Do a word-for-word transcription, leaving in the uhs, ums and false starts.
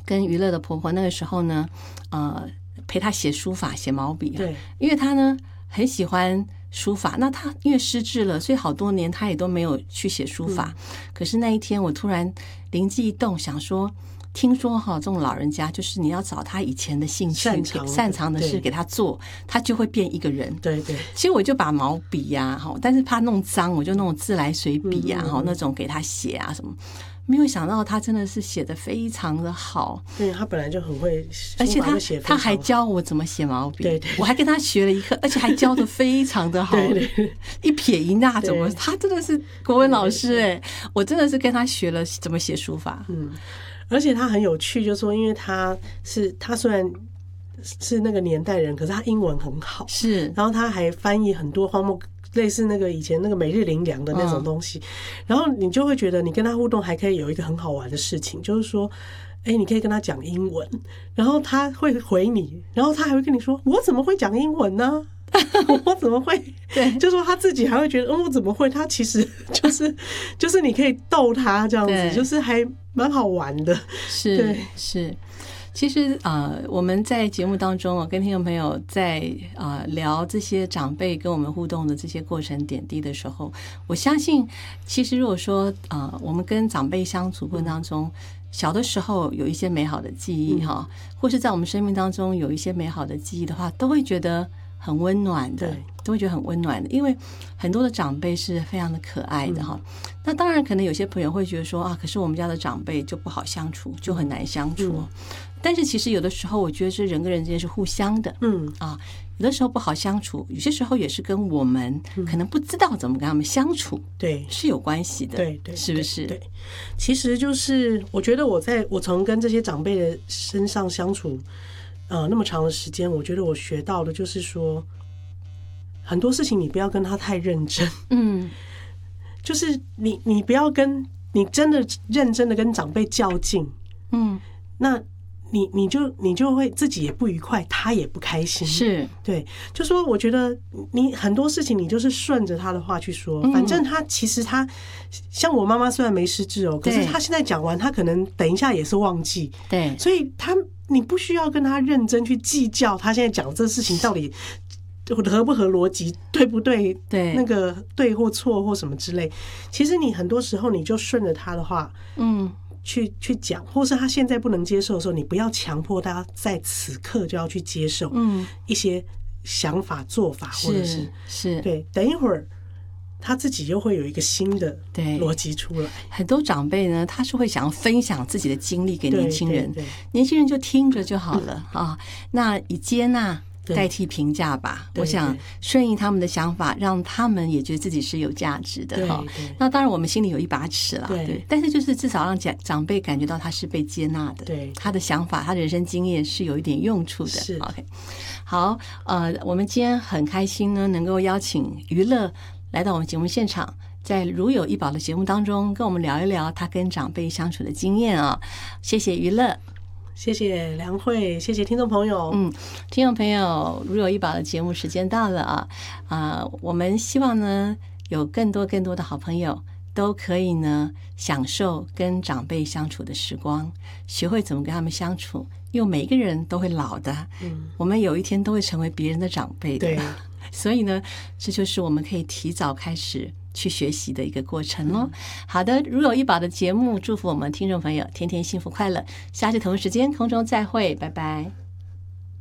跟娱乐的婆婆那个时候呢，呃，陪她写书法、写毛笔， 对， 因为她呢很喜欢书法，那她因为失智了，所以好多年她也都没有去写书法。嗯、可是那一天，我突然灵机一动，想说。听说哈，这种老人家就是你要找他以前的兴趣、擅长, 擅长的事给他做，他就会变一个人。 对对。 其实我就把毛笔呀、啊，但是怕弄脏，我就弄自来水笔呀、啊，嗯、那种给他写啊什么。没有想到他真的是写得非常的好， 对，他本来就很会， 而且他他还教我怎么写毛笔， 对对， 我还跟他学了一课，而且还教得非常的好， 对对， 一撇一捺怎么，他真的是国文老师哎，我真的是跟他学了怎么写书法， 嗯。而且他很有趣，就是说，因为他是他虽然是那个年代人，可是他英文很好， 是， 然后他还翻译很多荒漠，类似那个以前那个每日灵粮的那种东西，嗯、然后你就会觉得你跟他互动还可以有一个很好玩的事情，就是说，哎，你可以跟他讲英文，然后他会回你，然后他还会跟你说，我怎么会讲英文呢？我怎么会？ 对， 就说他自己还会觉得，嗯，我怎么会？他其实就是就是你可以逗他这样子，就是还蛮好玩的。 是，对，是。其实呃，我们在节目当中，我跟听众朋友在呃聊这些长辈跟我们互动的这些过程点滴的时候，我相信，其实如果说呃，我们跟长辈相处过程当中。小的时候有一些美好的记忆哈，或是在我们生命当中有一些美好的记忆的话，都会觉得很温暖的，都会觉得很温暖的，因为很多的长辈是非常的可爱的哈。嗯、那当然，可能有些朋友会觉得说啊，可是我们家的长辈就不好相处，就很难相处。嗯、但是其实有的时候，我觉得是人跟人之间是互相的，嗯啊。有的时候不好相处，有些时候也是跟我们可能不知道怎么跟他们相处，对，是有关系的， 对对， 是不是？ 对，其实就是我觉得我在我从跟这些长辈的身上相处，呃，那么长的时间，我觉得我学到的就是说，很多事情你不要跟他太认真，嗯，就是你你不要跟你真的认真的跟长辈较劲，嗯，那。你你就你就会自己也不愉快，他也不开心， 是对，就说我觉得你很多事情你就是顺着他的话去说，反正他其实他像我妈妈虽然没失智哦，可是他现在讲完，他可能等一下也是忘记， 对， 所以他你不需要跟他认真去计较他现在讲这事情到底合不合逻辑，对不对？ 对， 那个对或错或什么之类，其实你很多时候你就顺着他的话，嗯。去去讲，或是他现在不能接受的时候，你不要强迫他在此刻就要去接受一些想法、做法，或者是是对。等一会儿他自己又会有一个新的逻辑出来。 很多长辈呢，他是会想要分享自己的经历给年轻人，年轻人就听着就好了啊。那以接纳代替评价吧，我想顺应他们的想法，让他们也觉得自己是有价值的哈。那当然，我们心里有一把尺了，对。但是就是至少让长长辈感觉到他是被接纳的，对，他的想法、他的人生经验是有一点用处的。 是 OK。好，呃，我们今天很开心呢，能够邀请娱乐来到我们节目现场，在如有一宝的节目当中，跟我们聊一聊他跟长辈相处的经验啊。谢谢娱乐。 谢谢梁慧，谢谢听众朋友。 嗯，听众朋友，如有一宝的节目时间到了啊啊、呃！我们希望呢，有更多更多的好朋友都可以呢，享受跟长辈相处的时光，学会怎么跟他们相处。因为每一个人都会老的，嗯，我们有一天都会成为别人的长辈的， 对。 所以呢，这就是我们可以提早开始去学习的一个过程咯。好的，如有一宝的节目，祝福我们听众朋友天天幸福快乐。下次同一时间空中再会，拜拜。